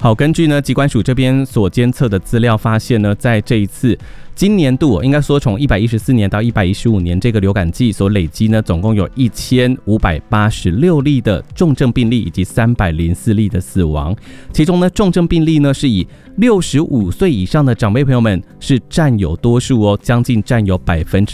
好，根据呢疾管署这边所监测的资料发现呢，在这一次今年度应该说从114年到115年这个流感季所累积呢，总共有1586例的重症病例以及304例的死亡。其中呢重症病例呢是以65岁以上的长辈朋友们是占有多数哦，将近占有